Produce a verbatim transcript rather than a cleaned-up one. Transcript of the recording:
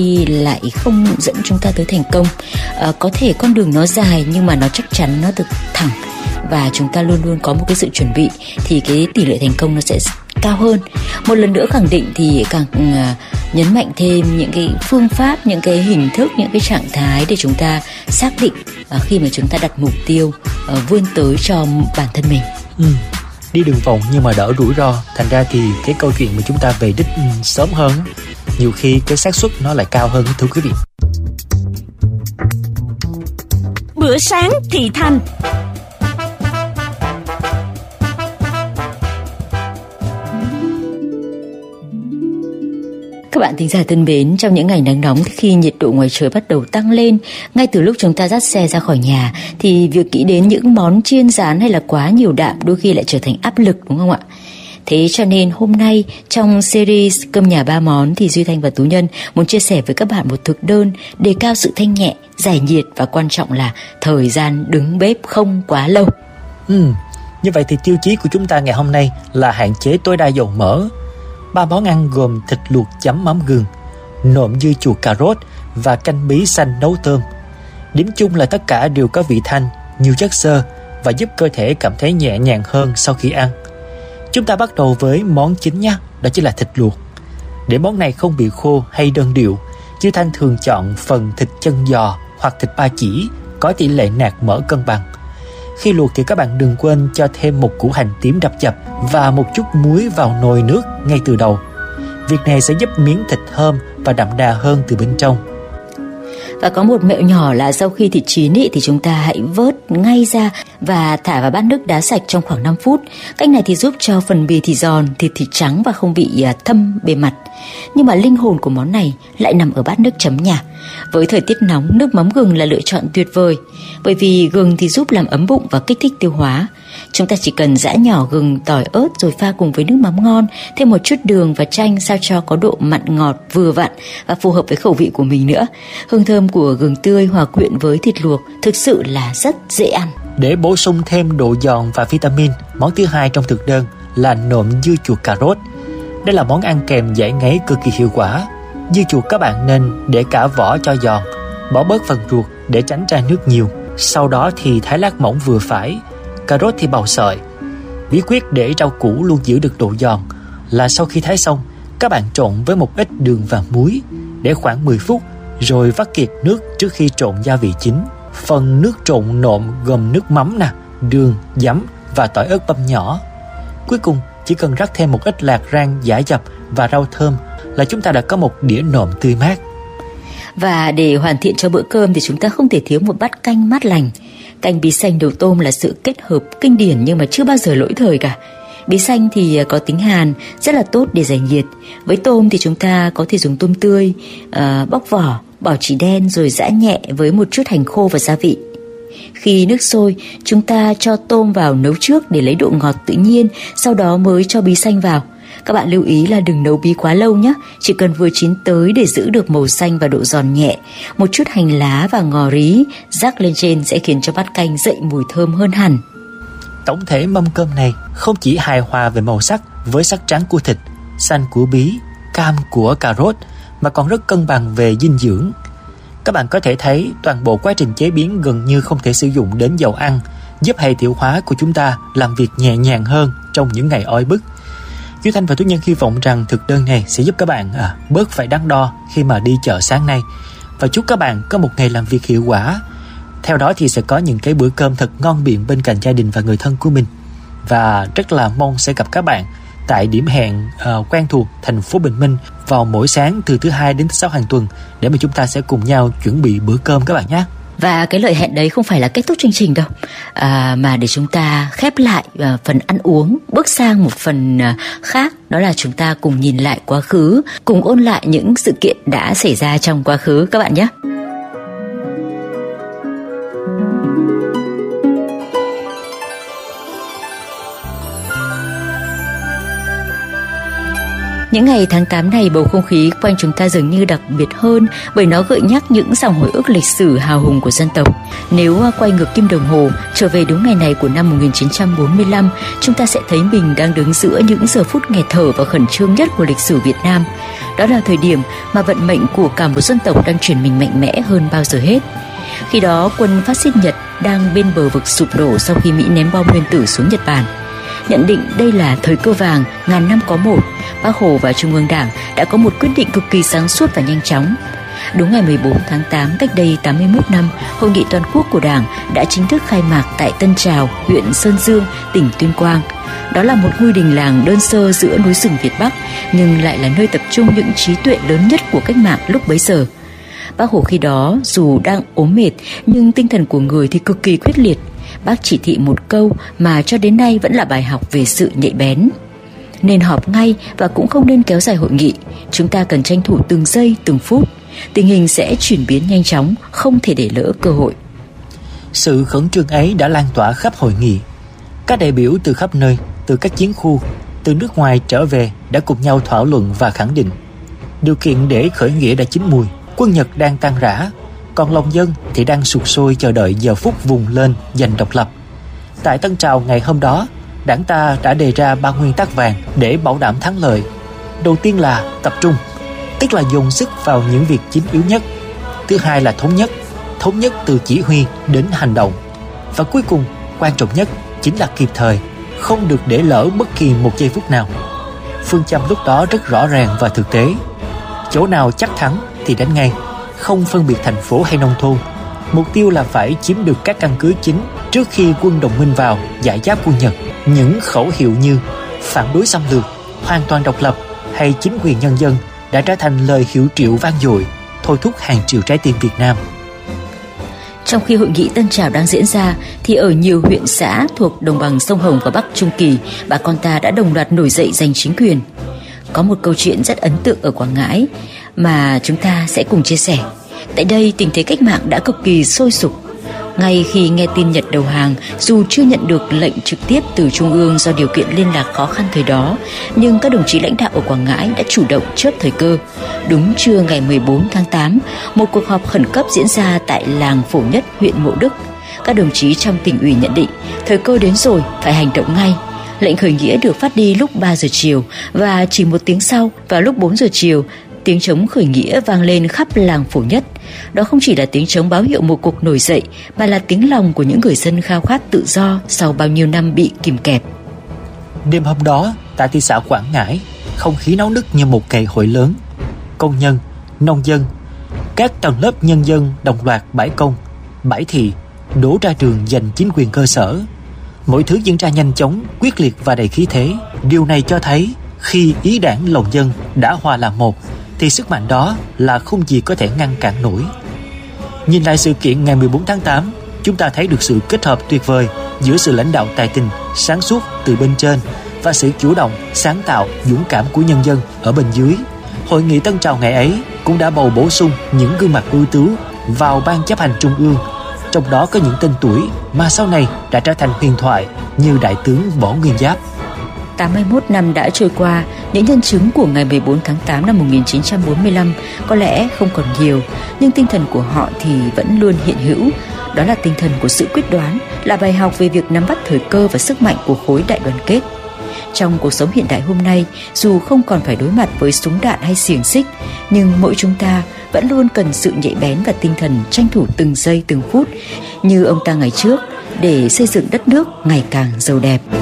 lại không dẫn chúng ta tới thành công. À, có thể con đường nó dài nhưng mà nó chắc chắn nó được thẳng, và chúng ta luôn luôn có một cái sự chuẩn bị thì cái tỷ lệ thành công nó sẽ cao hơn. Một lần nữa khẳng định thì càng uh, nhấn mạnh thêm những cái phương pháp, những cái hình thức, những cái trạng thái để chúng ta xác định uh, khi mà chúng ta đặt mục tiêu uh, vươn tới cho bản thân mình. Ừ. Đi đường vòng nhưng mà đỡ rủi ro, thành ra thì cái câu chuyện mà chúng ta về đích ừ, sớm hơn, nhiều khi cái xác suất nó lại cao hơn, thưa quý vị. Bữa sáng thị thành. Các bạn thính giả thân mến, trong những ngày nắng nóng khi nhiệt độ ngoài trời bắt đầu tăng lên, ngay từ lúc chúng ta dắt xe ra khỏi nhà thì việc nghĩ đến những món chiên rán hay là quá nhiều đạm đôi khi lại trở thành áp lực, đúng không ạ? Thế cho nên hôm nay trong series Cơm nhà ba món thì Duy Thanh và Tú Nhân muốn chia sẻ với các bạn một thực đơn đề cao sự thanh nhẹ, giải nhiệt và quan trọng là thời gian đứng bếp không quá lâu. Ừ, như vậy thì tiêu chí của chúng ta ngày hôm nay là hạn chế tối đa dầu mỡ. Ba món ăn gồm thịt luộc chấm mắm gừng, nộm dưa chuột cà rốt và canh bí xanh nấu thơm. Điểm chung là tất cả đều có vị thanh, nhiều chất xơ và giúp cơ thể cảm thấy nhẹ nhàng hơn sau khi ăn. Chúng ta bắt đầu với món chính nhé, đó chính là thịt luộc. Để món này không bị khô hay đơn điệu, Duy Thanh thường chọn phần thịt chân giò hoặc thịt ba chỉ có tỷ lệ nạc mỡ cân bằng. Khi luộc thì các bạn đừng quên cho thêm một củ hành tím đập dập và một chút muối vào nồi nước ngay từ đầu. Việc này sẽ giúp miếng thịt thơm và đậm đà hơn từ bên trong. Và có một mẹo nhỏ là sau khi thịt chín ý, thì chúng ta hãy vớt ngay ra và thả vào bát nước đá sạch trong khoảng năm phút. Cách này thì giúp cho phần bì thịt giòn, thịt thịt trắng và không bị thâm bề mặt. Nhưng mà linh hồn của món này lại nằm ở bát nước chấm nhà. Với thời tiết nóng, nước mắm gừng là lựa chọn tuyệt vời, bởi vì gừng thì giúp làm ấm bụng và kích thích tiêu hóa. Chúng ta chỉ cần giã nhỏ gừng, tỏi, ớt rồi pha cùng với nước mắm ngon, thêm một chút đường và chanh sao cho có độ mặn ngọt vừa vặn và phù hợp với khẩu vị của mình nữa. Hương thơm của gừng tươi hòa quyện với thịt luộc thực sự là rất dễ ăn. Để bổ sung thêm độ giòn và vitamin, món thứ hai trong thực đơn là nộm dưa chuột cà rốt. Đây là món ăn kèm giải ngấy cực kỳ hiệu quả. Dưa chuột các bạn nên để cả vỏ cho giòn, bỏ bớt phần ruột để tránh ra nước nhiều. Sau đó thì thái lát mỏng vừa phải. Cà rốt thì bào sợi. Bí quyết để rau củ luôn giữ được độ giòn là sau khi thái xong, các bạn trộn với một ít đường và muối để khoảng mười phút, rồi vắt kiệt nước trước khi trộn gia vị chính. Phần nước trộn nộm gồm nước mắm nè, đường, giấm và tỏi ớt băm nhỏ. Cuối cùng chỉ cần rắc thêm một ít lạc rang giã dập và rau thơm là chúng ta đã có một đĩa nộm tươi mát. Và để hoàn thiện cho bữa cơm thì chúng ta không thể thiếu một bát canh mát lành. Canh bí xanh đầu tôm là sự kết hợp kinh điển nhưng mà chưa bao giờ lỗi thời cả. Bí xanh thì có tính hàn, rất là tốt để giải nhiệt. Với tôm thì chúng ta có thể dùng tôm tươi, uh, bóc vỏ, bỏ chỉ đen rồi giã nhẹ với một chút hành khô và gia vị. Khi nước sôi, chúng ta cho tôm vào nấu trước để lấy độ ngọt tự nhiên, sau đó mới cho bí xanh vào. Các bạn lưu ý là đừng nấu bí quá lâu nhé, chỉ cần vừa chín tới để giữ được màu xanh và độ giòn nhẹ. Một chút hành lá và ngò rí rắc lên trên sẽ khiến cho bát canh dậy mùi thơm hơn hẳn. Tổng thể mâm cơm này không chỉ hài hòa về màu sắc với sắc trắng của thịt, xanh của bí, cam của cà rốt, mà còn rất cân bằng về dinh dưỡng. Các bạn có thể thấy toàn bộ quá trình chế biến gần như không thể sử dụng đến dầu ăn, giúp hệ tiêu hóa của chúng ta làm việc nhẹ nhàng hơn trong những ngày oi bức. Duy Thanh và Tú Nhân hy vọng rằng thực đơn này sẽ giúp các bạn à, bớt phải đắn đo khi mà đi chợ sáng nay, và chúc các bạn có một ngày làm việc hiệu quả. Theo đó thì sẽ có những cái bữa cơm thật ngon miệng bên cạnh gia đình và người thân của mình. Và rất là mong sẽ gặp các bạn tại điểm hẹn uh, quen thuộc thành phố Bình Minh vào mỗi sáng từ thứ hai đến thứ sáu hàng tuần, để mà chúng ta sẽ cùng nhau chuẩn bị bữa cơm các bạn nhé. Và cái lời hẹn đấy không phải là kết thúc chương trình đâu, à, mà để chúng ta khép lại à, phần ăn uống, bước sang một phần à, khác. Đó là chúng ta cùng nhìn lại quá khứ, cùng ôn lại những sự kiện đã xảy ra trong quá khứ các bạn nhé. Những ngày tháng tám này, bầu không khí quanh chúng ta dường như đặc biệt hơn bởi nó gợi nhắc những dòng hồi ức lịch sử hào hùng của dân tộc. Nếu quay ngược kim đồng hồ trở về đúng ngày này của năm một nghìn chín trăm bốn mươi lăm, chúng ta sẽ thấy mình đang đứng giữa những giờ phút nghẹt thở và khẩn trương nhất của lịch sử Việt Nam. Đó là thời điểm mà vận mệnh của cả một dân tộc đang chuyển mình mạnh mẽ hơn bao giờ hết. Khi đó, quân phát xít Nhật đang bên bờ vực sụp đổ sau khi Mỹ ném bom nguyên tử xuống Nhật Bản. Nhận định đây là thời cơ vàng, ngàn năm có một, Bác Hồ và Trung ương Đảng đã có một quyết định cực kỳ sáng suốt và nhanh chóng. Đúng ngày mười bốn tháng tám cách đây tám mươi mốt năm, Hội nghị toàn quốc của Đảng đã chính thức khai mạc tại Tân Trào, huyện Sơn Dương, tỉnh Tuyên Quang. Đó là một ngôi đình làng đơn sơ giữa núi rừng Việt Bắc, nhưng lại là nơi tập trung những trí tuệ lớn nhất của cách mạng lúc bấy giờ. Bác Hồ khi đó dù đang ốm mệt, nhưng tinh thần của người thì cực kỳ quyết liệt. Bác chỉ thị một câu mà cho đến nay vẫn là bài học về sự nhạy bén. Nên họp ngay và cũng không nên kéo dài hội nghị. Chúng ta cần tranh thủ từng giây, từng phút. Tình hình sẽ chuyển biến nhanh chóng, không thể để lỡ cơ hội. Sự khẩn trương ấy đã lan tỏa khắp hội nghị. Các đại biểu từ khắp nơi, từ các chiến khu, từ nước ngoài trở về đã cùng nhau thảo luận và khẳng định điều kiện để khởi nghĩa đã chín mùi. Quân Nhật đang tan rã, còn lòng dân thì đang sục sôi chờ đợi giờ phút vùng lên giành độc lập. Tại Tân Trào ngày hôm đó, Đảng ta đã đề ra ba nguyên tắc vàng để bảo đảm thắng lợi. Đầu tiên là tập trung, tức là dồn sức vào những việc chính yếu nhất. Thứ hai là thống nhất, thống nhất từ chỉ huy đến hành động. Và cuối cùng, quan trọng nhất chính là kịp thời, không được để lỡ bất kỳ một giây phút nào. Phương châm lúc đó rất rõ ràng và thực tế. Chỗ nào chắc thắng thì đánh ngay, không phân biệt thành phố hay nông thôn. Mục tiêu là phải chiếm được các căn cứ chính trước khi quân đồng minh vào giải giáp quân Nhật. Những khẩu hiệu như phản đối xâm lược, hoàn toàn độc lập hay chính quyền nhân dân đã trở thành lời hiệu triệu vang dội, thôi thúc hàng triệu trái tim Việt Nam. Trong khi hội nghị Tân Trào đang diễn ra thì ở nhiều huyện xã thuộc đồng bằng sông Hồng và Bắc Trung Kỳ, bà con ta đã đồng loạt nổi dậy giành chính quyền. Có một câu chuyện rất ấn tượng ở Quảng Ngãi mà chúng ta sẽ cùng chia sẻ. Tại đây, tình thế cách mạng đã cực kỳ sôi sục. Ngay khi nghe tin Nhật đầu hàng, dù chưa nhận được lệnh trực tiếp từ Trung ương do điều kiện liên lạc khó khăn thời đó, nhưng các đồng chí lãnh đạo ở Quảng Ngãi đã chủ động chớp thời cơ. Đúng trưa ngày mười bốn tháng tám, một cuộc họp khẩn cấp diễn ra tại làng Phổ Nhất, huyện Mộ Đức. Các đồng chí trong tỉnh ủy nhận định thời cơ đến rồi, phải hành động ngay. Lệnh khởi nghĩa được phát đi lúc ba giờ chiều và chỉ một tiếng sau, vào lúc bốn giờ chiều, tiếng trống khởi nghĩa vang lên khắp làng Phổ Nhất. Đó không chỉ là tiếng trống báo hiệu một cuộc nổi dậy, mà là tiếng lòng của những người dân khao khát tự do sau bao nhiêu năm bị kìm kẹp. Đêm hôm đó, tại thị xã Quảng Ngãi, không khí náo nức như một ngày hội lớn. Công nhân, nông dân, các tầng lớp nhân dân đồng loạt bãi công, bãi thị, đổ ra trường giành chính quyền cơ sở. Mọi thứ diễn ra nhanh chóng, quyết liệt và đầy khí thế. Điều này cho thấy khi ý đảng lòng dân đã hòa làm một thì sức mạnh đó là không gì có thể ngăn cản nổi. Nhìn lại sự kiện ngày mười bốn tháng tám, chúng ta thấy được sự kết hợp tuyệt vời giữa sự lãnh đạo tài tình, sáng suốt từ bên trên và sự chủ động, sáng tạo, dũng cảm của nhân dân ở bên dưới. Hội nghị Tân Trào ngày ấy cũng đã bầu bổ sung những gương mặt ưu tú vào ban chấp hành trung ương, trong đó có những tên tuổi mà sau này đã trở thành huyền thoại như Đại tướng Võ Nguyên Giáp. tám mươi mốt năm đã trôi qua, những nhân chứng của ngày mười bốn tháng tám năm một nghìn chín trăm bốn mươi lăm có lẽ không còn nhiều, nhưng tinh thần của họ thì vẫn luôn hiện hữu. Đó là tinh thần của sự quyết đoán, là bài học về việc nắm bắt thời cơ và sức mạnh của khối đại đoàn kết. Trong cuộc sống hiện đại hôm nay, dù không còn phải đối mặt với súng đạn hay xiềng xích, nhưng mỗi chúng ta vẫn luôn cần sự nhạy bén và tinh thần tranh thủ từng giây từng phút như ông ta ngày trước để xây dựng đất nước ngày càng giàu đẹp.